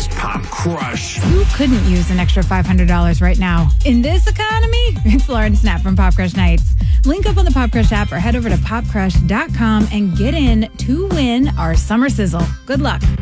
Pop Crush. Who couldn't use an extra $500 right now? In this economy, it's Lauren Snap from Pop Crush Nights. Link up on the Pop Crush app or head over to popcrush.com and get in to win our summer sizzle. Good luck.